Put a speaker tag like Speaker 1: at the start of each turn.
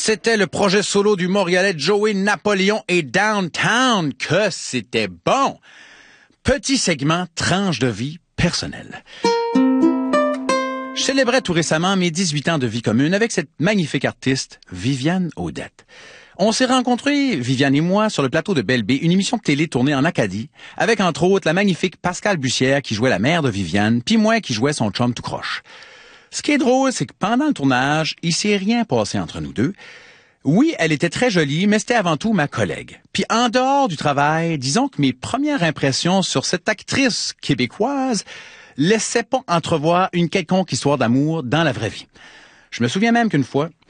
Speaker 1: C'était le projet solo du Montréalais Joey Napoléon et Downtown. Que c'était bon! Petit segment tranche de vie personnelle. Je célébrais tout récemment mes 18 ans de vie commune avec cette magnifique artiste, Viviane Audette. On s'est rencontrés, Viviane et moi, sur le plateau de Belle B, une émission de télé tournée en Acadie, avec entre autres la magnifique Pascale Bussière qui jouait la mère de Viviane, puis moi qui jouais son chum tout croche. Ce qui est drôle, c'est que pendant le tournage, il s'est rien passé entre nous deux. Oui, elle était très jolie, mais c'était avant tout ma collègue. Puis en dehors du travail, disons que mes premières impressions sur cette actrice québécoise laissaient pas entrevoir une quelconque histoire d'amour dans la vraie vie. Je me souviens même qu'une fois,